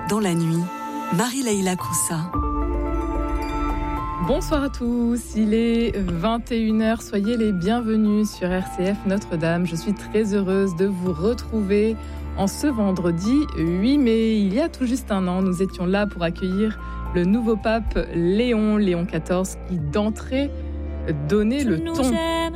dans la nuit, Marie-Leila Koussa. Bonsoir à tous, il est 21h, soyez les bienvenus sur RCF Notre-Dame. Je suis très heureuse de vous retrouver en ce vendredi 8 mai. Il y a tout juste un an, nous étions là pour accueillir le nouveau pape Léon XIV qui d'entrée donnait le ton.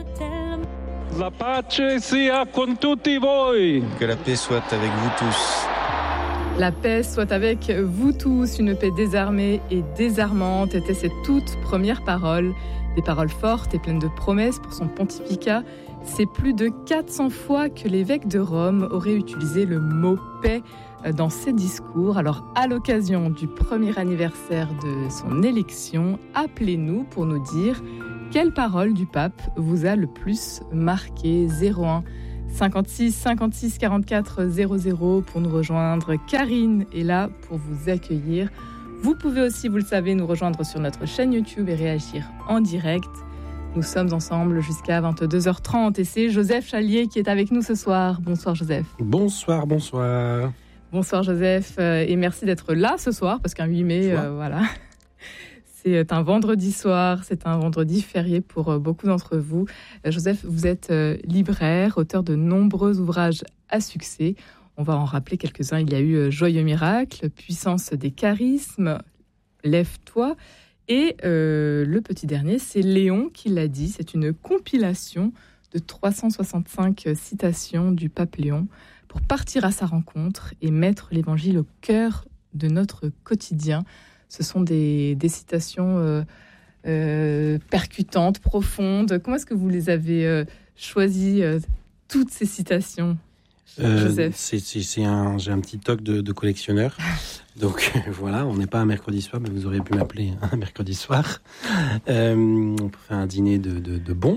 La pace sia con tutti voi. Que la paix soit avec vous tous. La paix soit avec vous tous, une paix désarmée et désarmante étaient ses toutes premières paroles. Des paroles fortes et pleines de promesses pour son pontificat. C'est plus de 400 fois que l'évêque de Rome aurait utilisé le mot paix dans ses discours. Alors, à l'occasion du premier anniversaire de son élection, appelez-nous pour nous dire quelle parole du pape vous a le plus marqué. 01 56 56 44 00 pour nous rejoindre. Karine est là pour vous accueillir. Vous pouvez aussi, vous le savez, nous rejoindre sur notre chaîne YouTube et réagir en direct. Nous sommes ensemble jusqu'à 22h30 et c'est Joseph Chalier qui est avec nous ce soir. Bonsoir Joseph. Bonsoir. Bonsoir Joseph et merci d'être là ce soir parce qu'un 8 mai, voilà. C'est un vendredi soir, c'est un vendredi férié pour beaucoup d'entre vous. Joseph, vous êtes libraire, auteur de nombreux ouvrages à succès. On va en rappeler quelques-uns. Il y a eu Joyeux miracle, Puissance des charismes, Lève-toi. Et le petit dernier, c'est Léon qui l'a dit. C'est une compilation de 365 citations du pape Léon pour partir à sa rencontre et mettre l'évangile au cœur de notre quotidien. Ce sont des citations percutantes, profondes. Comment est-ce que vous les avez choisies, toutes ces citations, Joseph? J'ai un petit toc de collectionneur. Donc voilà, on n'est pas un mercredi soir, mais vous auriez pu m'appeler un mercredi soir pour faire un dîner de bon.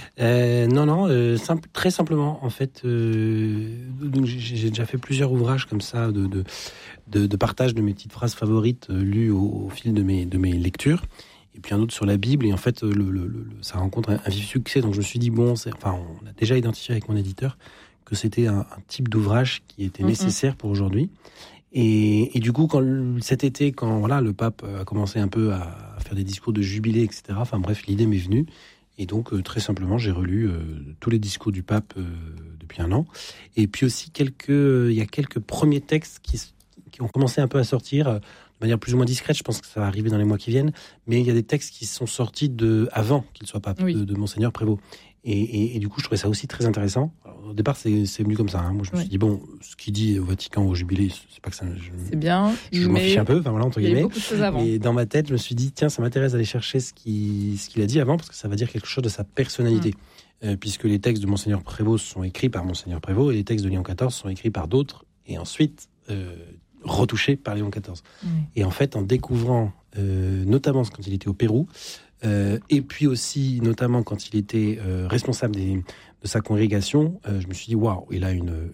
Très simplement, en fait, donc j'ai déjà fait plusieurs ouvrages comme ça de partage de mes petites phrases favorites lues au fil de mes lectures. Et puis un autre sur la Bible. Et en fait, ça rencontre un vif succès. Donc je me suis dit, on a déjà identifié avec mon éditeur que c'était un type d'ouvrage qui était nécessaire pour aujourd'hui. Et du coup, cet été, quand le pape a commencé un peu à faire des discours de jubilé, etc. Enfin bref, l'idée m'est venue. Et donc, très simplement, j'ai relu tous les discours du pape depuis un an. Et puis aussi, il y a quelques premiers textes qui ont commencé un peu à sortir de manière plus ou moins discrète. Je pense que ça va arriver dans les mois qui viennent. Mais il y a des textes qui sont sortis avant qu'il soit pape, de Monseigneur Prévost. Et du coup, je trouvais ça aussi très intéressant. Alors, au départ, c'est venu comme ça. Moi, je me suis dit, ce qu'il dit au Vatican, au Jubilé, c'est pas que ça... C'est bien, je m'en fiche un peu, entre guillemets. Il y a beaucoup de choses avant. Et dans ma tête, je me suis dit, tiens, ça m'intéresse d'aller chercher ce qu'il a dit avant, parce que ça va dire quelque chose de sa personnalité. Puisque les textes de Monseigneur Prévost sont écrits par Monseigneur Prévost, et les textes de Léon XIV sont écrits par d'autres, et ensuite retouchés par Léon XIV. Et en fait, en découvrant, notamment quand il était au Pérou, et puis aussi, notamment quand il était responsable de sa congrégation, je me suis dit, waouh, il a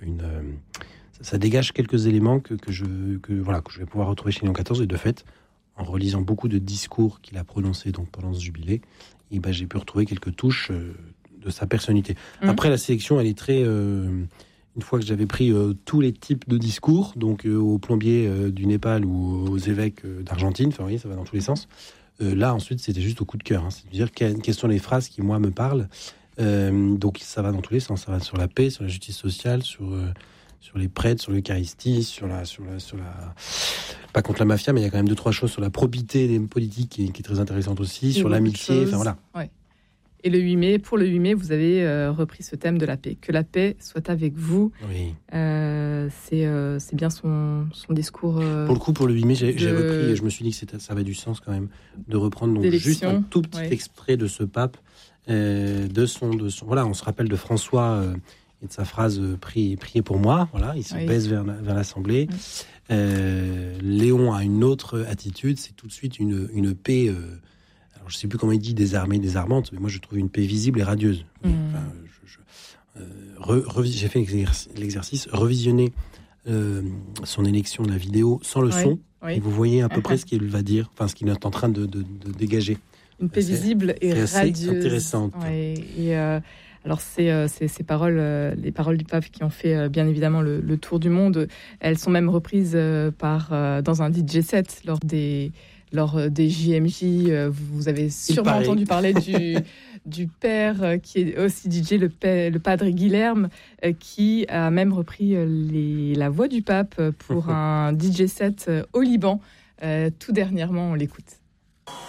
ça dégage quelques éléments que je vais pouvoir retrouver chez Léon XIV. Et de fait, en relisant beaucoup de discours qu'il a prononcés donc pendant ce jubilé, j'ai pu retrouver quelques touches de sa personnalité. Après, la sélection, elle est très... une fois que j'avais pris tous les types de discours, donc aux plombiers du Népal ou aux évêques d'Argentine, enfin, vous voyez, ça va dans tous les sens. Là, ensuite, c'était juste au coup de cœur. C'est-à-dire quelles sont les phrases qui, moi, me parlent. Donc, ça va dans tous les sens. Ça va sur la paix, sur la justice sociale, sur les prêtres, sur l'Eucharistie, sur la... Pas contre la mafia, mais il y a quand même 2-3 choses sur la probité des politiques qui est très intéressante aussi, sur l'amitié, enfin voilà. Ouais. Et pour le 8 mai, vous avez repris ce thème de la paix. Que la paix soit avec vous. Oui. C'est bien son discours. Pour le coup, pour le 8 mai, j'ai repris et je me suis dit que ça avait du sens quand même de reprendre donc juste un tout petit extrait de ce pape, de son. Voilà, on se rappelle de François et de sa phrase priez pour moi. Voilà, il se baisse vers l'Assemblée. Léon a une autre attitude, c'est tout de suite une paix. Alors, je ne sais plus comment il dit, désarmée, désarmante, mais moi je trouve une paix visible et radieuse. J'ai fait l'exercice, revisionner son élection de la vidéo sans le son, et vous voyez à peu près ce qu'il va dire, enfin ce qu'il est en train de dégager. Une paix visible et radieuse. C'est intéressant. Alors ces paroles, les paroles du pape qui ont fait bien évidemment le tour du monde, elles sont même reprises dans un DJ set lors des JMJ. Vous avez sûrement entendu parler du père qui est aussi DJ, le padre Guilherme, qui a même repris la voix du pape pour un DJ set au Liban. Tout dernièrement, on l'écoute.